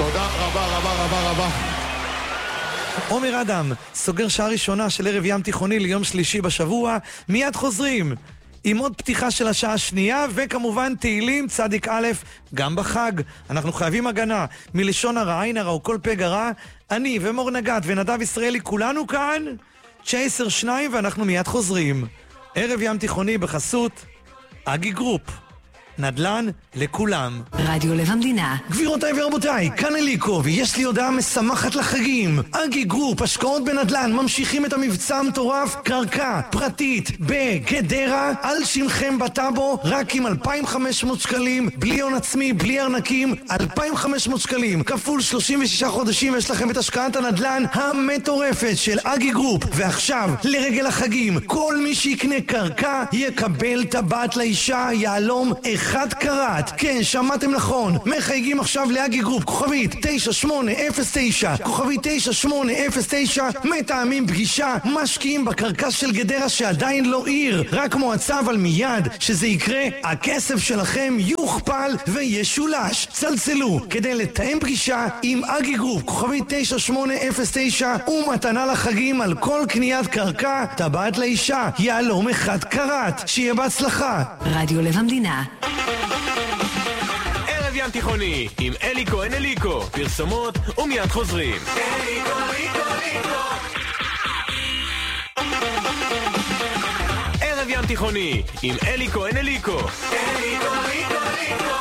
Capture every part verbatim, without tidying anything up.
תודה רבה רבה רבה רבה. עומר אדם סוגר שעה ראשונה של ערב ים תיכוני ליום שלישי בשבוע. מיד חוזרים עם עוד פתיחה של השעה השנייה, וכמובן תהילים צדיק א' גם בחג. אנחנו חייבים הגנה מלשון הרע, עין הרע וכל פגע רע. אני ומור נגת ונדב ישראלי כולנו כאן, צ'ייסר שניים, ואנחנו מיד חוזרים. ערב ים תיכוני בחסות אגי גרופ, נדל"ן לכולם. רדיו לב המדינה. גבירותיי ורבותיי, כאן אליקו, ויש לי הודעה משמחת לחגים. אגי גרופ, השקעות בנדל"ן, ממשיכים את המבצע המטורף, קרקע פרטית בגדרה, על שמכם בטאבו, רק עם אלפיים וחמש מאות שקלים, בלי הון עצמי, בלי ארנקים, אלפיים וחמש מאות שקלים, כפול שלושים ושישה חודשים, יש לכם את השקעת הנדל"ן המטורפת של אגי גרופ. ועכשיו, לרגל החגים, כל מי שיקנה קרקע, יקבל טבעת לאישה, יעלום אחד קראט. כן, שמעתם נכון, מחייגים עכשיו לאגי גרופ, כוכבית תשע שמונה אפס תשע, כוכבית תשע שמונה אפס תשע, מתאמים פגישה, משקיעים בקרקע של גדרה שעדיין לא עיר, רק מועצה, אבל מיד שזה יקרה, הכסף שלכם יוכפל וישולש. צלצלו כדי לתאם פגישה עם אגי גרופ, כוכבית תשע שמונה אפס תשע, ומתנה לחגים על כל קניית קרקע, טבעת לאישה, יעלום אחד קראט. שיהיה בהצלחה. רדיו לב המדינה. ערב ים תיכוני עם אליקו אין אליקו, פרסומות ומיד חוזרים. אליקו אליקו אליקו. ערב ים תיכוני עם אליקו אין אליקו. אליקו אליקו אליקו.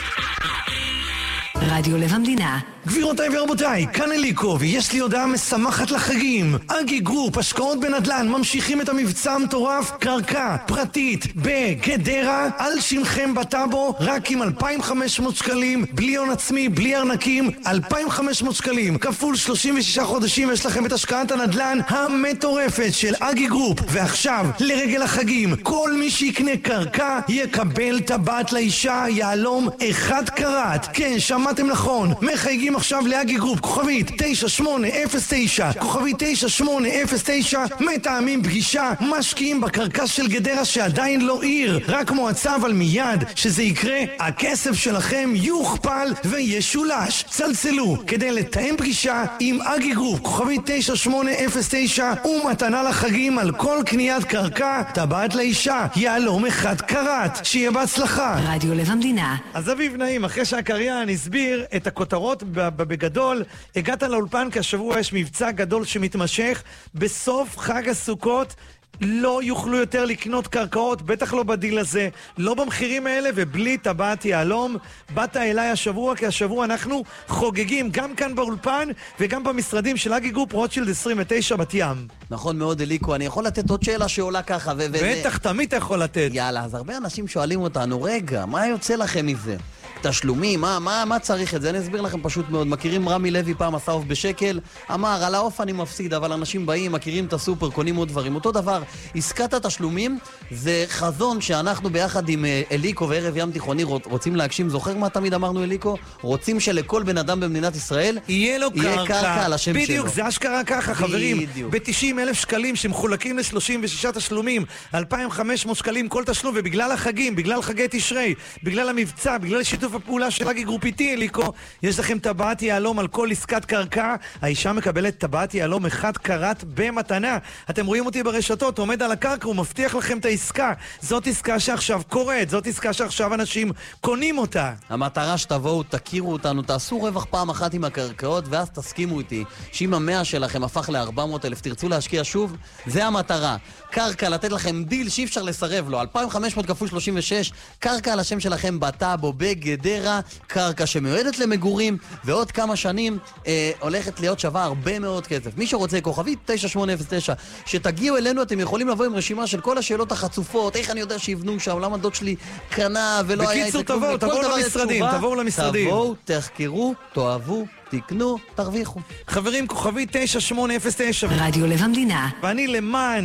רדיו לב המדינה. גבירותיי ורבותיי, כאן אליקו, ויש לי הודעה משמחת לחגים. אגי גרופ, השקעות בנדל"ן, ממשיכים את המבצע המטורף, קרקע פרטית בגדרה, על שמכם בטאבו, רק עם אלפיים וחמש מאות שקלים, בלי הון עצמי, בלי ארנקים, אלפיים וחמש מאות שקלים, כפול שלושים ושישה חודשים, יש לכם את השקעת הנדל"ן המטורפת של אגי גרופ. ועכשיו, לרגל החגים, כל מי שיקנה קרקע, יקבל טבעת לאישה, יעלום אחד קראט. כן, שמעתם נכון, מחייגים עכשיו לאגי גרופ, כוכבית תשע שמונה אפס תשע, כוכבית תשע שמונה אפס תשע, מתאמים פגישה, משקיעים בקרקע של גדרה שעדיין לא עיר, רק מועצה, אבל מיד שזה יקרה, הכסף שלכם יוכפל וישולש. צלצלו כדי לתאם פגישה עם אגי גרופ, כוכבית תשע שמונה אפס תשע, ומתנה לחגים על כל קניית קרקע, טבעת לאישה, יעלום אחד קראט. שיהיה בהצלחה. רדיו לב המדינה. אז אביב נעים, אחרי שהקריין הסביר את הכותרות בגדול, הגעת לאולפן כי השבוע יש מבצע גדול שמתמשך. בסוף חג הסוכות לא יוכלו יותר לקנות קרקעות, בטח לא בדיל הזה, לא במחירים האלה ובלי טבעת יעלום. באת אליי השבוע כי השבוע אנחנו חוגגים גם כאן באולפן וגם במשרדים של אגי גרופ, רוטשילד עשרים ותשע בת ים. נכון מאוד אליקו, אני יכול לתת עוד שאלה שעולה ככה ו... בטח, תמיד אתה יכול לתת. יאללה, אז הרבה אנשים שואלים אותנו, רגע, מה יוצא לכם מזה? תשלומים, מה, מה, מה צריך את זה? אני אסביר לכם פשוט מאוד. מכירים רמי לוי פעם עשה עוף בשקל? אמר, על העוף אני מפסיד, אבל אנשים באים, מכירים את הסופר, קונים עוד דברים. אותו דבר, עסקת התשלומים זה חזון שאנחנו ביחד עם אליקו וערב ים תיכוני רוצים להגשים. זוכר מה תמיד אמרנו אליקו? רוצים שלכל בן אדם במדינת ישראל יהיה לו יהיה קרקע, קרקע על השם בדיוק, שלו. זה אשכרה ככה, חברים. בדיוק. ב-תשעים אלף שקלים שמחולקים ל-שלושים ושישה תשלומים, אלפיים וחמש מאות שקלים כל תשלום, ובגלל החגים, בגלל חגי תשרי, בגלל המבצע, בגלל שיתוף הפעולה של אגי גרופ איתי אליקו, יש לכם טבעת יעלום על כל עסקת קרקע. האישה מקבלת טבעת יעלום אחד קראט במתנה. אתם רואים אותי ברשתות, עומד על הקרקע, הוא מבטיח לכם את העסקה. זאת עסקה שעכשיו קורית, זאת עסקה שעכשיו אנשים קונים אותה. המטרה שתבואו, תכירו אותנו, תעשו רווח פעם אחת עם הקרקעות, ואז תסכימו איתי שאם המאה שלכם הפך ל-ארבע מאות אלף, תרצו להשקיע שוב, זה המטרה. קרקע, לתת לכם דיל שאי אפשר לסרב לו, אלפיים וחמש מאות כפול שלושים ושש, קרקע על השם שלכם בטאבו בגדרה, קרקע שמיועדת למגורים, ועוד כמה שנים אה, הולכת להיות שווה הרבה מאוד כסף. מי שרוצה כוכבית תשע שמונה אפס תשע, שתגיעו אלינו, אתם יכולים לבוא עם רשימה של כל השאלות החצופות, איך אני יודע שיבנו שם, למה דוד שלי קנה ולא היה בקיצור, תבואו, תבואו למשרדים, תבואו למשרדים. תבואו, תחקרו, תאהבו, תקנו, תרוויחו. חברים, כוכבית תשע שמונה אפס תשע, רדיו לב המדינה. ואני למען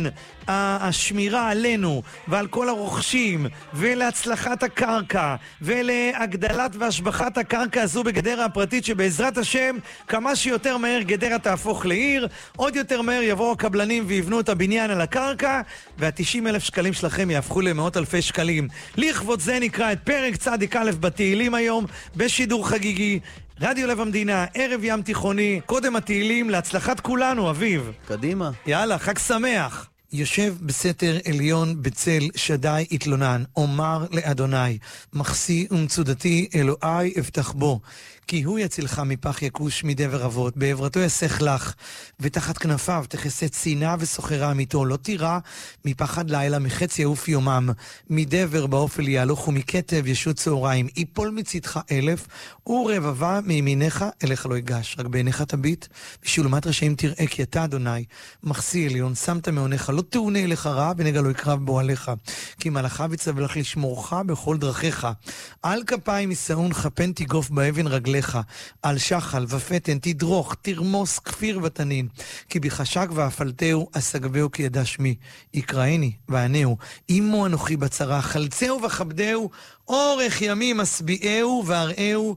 השמירה עלינו ועל כל הרוכשים ולהצלחת הקרקע ולהגדלת והשבחת הקרקע הזו בגדרה הפרטית, שבעזרת השם כמה שיותר מהר גדרה תהפוך לעיר, עוד יותר מהר יבואו הקבלנים ויבנו את הבניין על הקרקע, וה-תשעים אלף שקלים שלכם יהפכו למאות אלפי שקלים. לכבוד זה נקרא את פרק צדיק א' בתהילים היום בשידור חגיגי. רדיו לב המדינה, ערב ים תיכוני, קודם התהילים להצלחת כולנו, אביב. קדימה. יאללה, חג שמח. יושב בסתר עליון בצל שדי התלונן, אומר לאדוני, מחסי ומצודתי אלוהי אבטח בו, כי הוא יצילך מפח יקוש מדבר אבות, בעברתו יסך לך, ותחת כנפיו תכסה צינה וסוחרה אמיתו, לא תירא מפחד לילה, מחץ יעוף יומם, מדבר באופל יהלוך ומכתב ישות צהריים, יפול מצדך אלף, ורבבה מימינך אליך לא יגש, רק בעיניך תביט, בשולמת רשעים תראה, כי אתה אדוני, מחסי עליון, שמת מעונך, לא תאונה אליך רע, ונגע לא יקרב בו עליך, כי מלאכיו יצווה לך לשמורך בכל דרכיך, על כפיים ישאון חפן תיגוף באבן רגליך, על שחל ופתן תדרוך, תרמוס כפיר ותנין, כי בחשק ואפלתהו אסגבהו כי ידע שמי, יקראני וענהו, אמו אנוכי בצרה, חלצהו וכבדהו, אורך ימים אשביעהו והראהו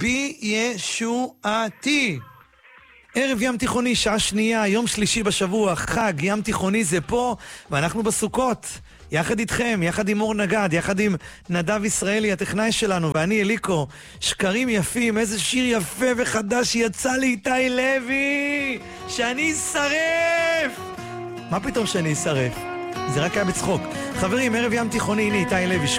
בישועתי. ערב ים תיכוני, שעה שנייה, יום שלישי בשבוע, חג ים תיכוני זה פה, ואנחנו בסוכות. יחד איתכם, יחד עם אור נגד, יחד עם נדב ישראלי, הטכנאי שלנו, ואני אליקו. שקרים יפים, איזה שיר יפה וחדש יצא לי, איתי לוי, שאני אשרף. מה פתאום שאני אשרף? זה רק היה בצחוק. חברים, ערב ים תיכוני, הנה איתי לוי.